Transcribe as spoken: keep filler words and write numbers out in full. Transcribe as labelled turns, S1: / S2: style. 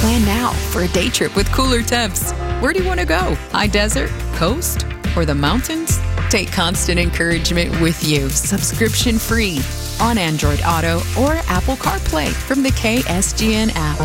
S1: Plan now for a day trip with cooler temps. Where do you want to go? High desert, coast, or the mountains? Take Constant Encouragement with you, subscription free, on Android Auto or Apple CarPlay from the K S G N app.